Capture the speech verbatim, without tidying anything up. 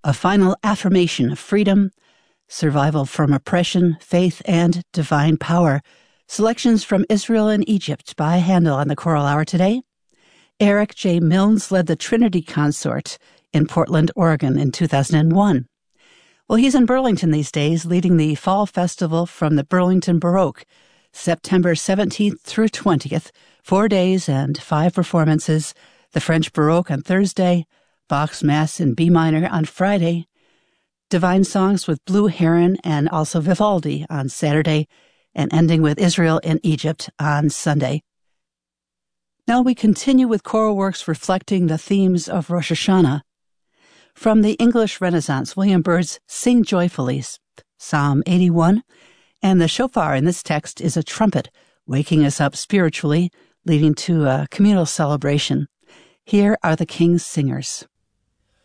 a final affirmation of freedom, survival from oppression, faith, and divine power. Selections from Israel and Egypt by Handel on the Choral Hour today. Eric J. Milnes led the Trinity Consort in Portland, Oregon in two thousand one. Well, he's in Burlington these days, leading the Fall Festival from the Burlington Baroque, September seventeenth through twentieth, four days and five performances, the French Baroque on Thursday, Bach's Mass in B minor on Friday, Divine Songs with Blue Heron and also Vivaldi on Saturday, and ending with Israel and Egypt on Sunday. Now we continue with choral works reflecting the themes of Rosh Hashanah. From the English Renaissance, William Byrd's Sing Joyfully, Psalm eighty-one, and the shofar in this text is a trumpet, waking us up spiritually, leading to a communal celebration. Here are the King's Singers.